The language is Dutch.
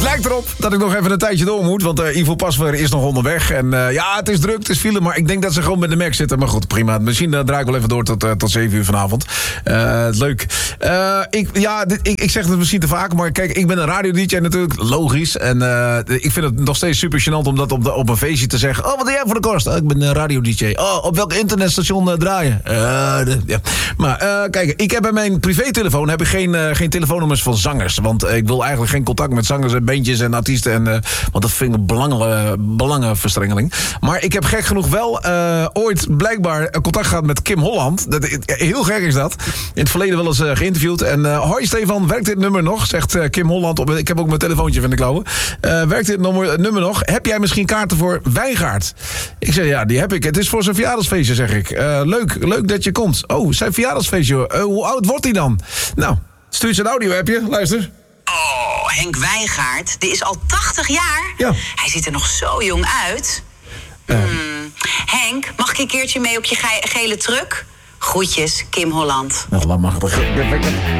lijkt erop dat ik nog even een tijdje door moet. Want Ivo Pasveer is nog onderweg. En ja, het is druk, het is file. Maar ik denk dat ze gewoon met de Mac zitten. Maar goed, prima. Misschien draai ik wel even door tot 7 uur vanavond. Leuk. Ik zeg het misschien te vaak. Maar kijk, ik ben een radio-dj natuurlijk. Logisch. En ik vind het nog steeds super gênant om dat op een feestje te zeggen. Oh, wat doe jij voor de kost? Ik ben een radio-dj. Oh, op welk internetstation draaien? Ja. Maar kijk, ik heb bij mijn privételefoon geen telefoonnummers van zangers. Want ik wil eigenlijk geen contact met zangers en bandjes en artiesten. Want dat vind ik een belangenverstrengeling. Maar ik heb gek genoeg wel ooit blijkbaar contact gehad met Kim Holland. Heel gek is dat. In het verleden wel eens geïnterviewd. En hoi Stefan, werkt dit nummer nog? Zegt Kim Holland. Ik heb ook mijn telefoontje van de klauwen. Werkt dit nummer nog? Heb jij misschien kaarten voor Wijngaard? Ik zeg ja, die heb ik. Het is voor zijn verjaardagsfeestje, zeg ik. Leuk dat je komt. Oh, zijn verjaardagsfeestje. Hoe oud wordt hij dan? Nou, stuur zijn audio-appje. Luister. Oh, Henk Wijngaard, die is al 80 jaar. Ja. Hij ziet er nog zo jong uit. Henk, mag ik een keertje mee op je gele truck? Groetjes, Kim Holland. Nou, wat mag het?